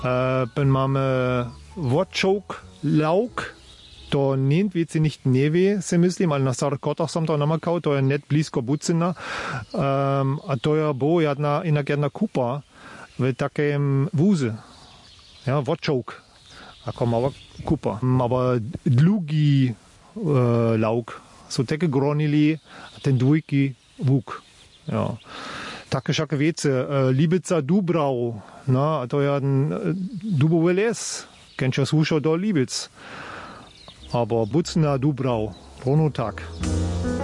Ben mamy wodčouk, lauk, to nint věci nicht neví, si myslím, ale na starých kotách jsem to namakal, to je net blízko Bucina. A to je bo jinak jedna kupa v takém vůze. Ja, wodčouk, jako malá kupa. Aber dlugý lauk, so také gronili, a ten dvojký vůk. Ja. Také však věci, Libica Dubrau, no, to je dubový les, kenčas húšo do Libic. Aber Bucna Dubrau, rovno tak.